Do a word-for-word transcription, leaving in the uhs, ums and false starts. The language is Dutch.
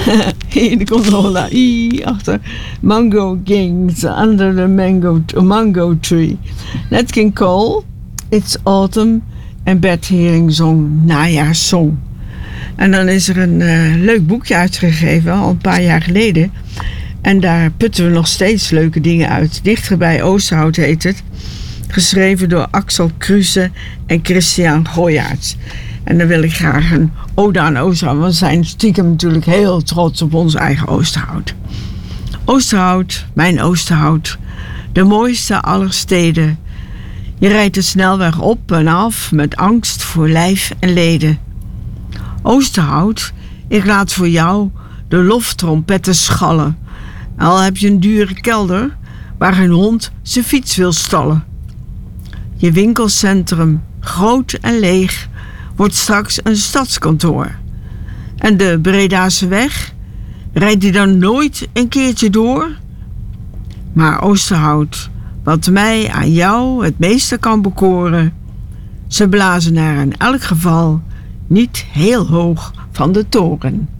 Hier, er komt nog een I achter. Mango Kings under the mango, mango tree. Nat King Cole, It's Autumn. En Bert Haring zong Najaarszong. En dan is er een uh, leuk boekje uitgegeven, al een paar jaar geleden. En daar putten we nog steeds leuke dingen uit. Dichter bij Oosterhout heet het. Geschreven door Axel Kruse en Christian Gooyaerts. En dan wil ik graag een ode aan Oosterhout. Want we zijn stiekem natuurlijk heel trots op ons eigen Oosterhout. Oosterhout, mijn Oosterhout. De mooiste aller steden. Je rijdt de snelweg op en af met angst voor lijf en leden. Oosterhout, ik laat voor jou de loftrompetten schallen. Al heb je een dure kelder waar een hond zijn fiets wil stallen. Je winkelcentrum, groot en leeg, wordt straks een stadskantoor. En de Bredase weg, rijdt die dan nooit een keertje door? Maar Oosterhout, wat mij aan jou het meeste kan bekoren, ze blazen naar in elk geval niet heel hoog van de toren.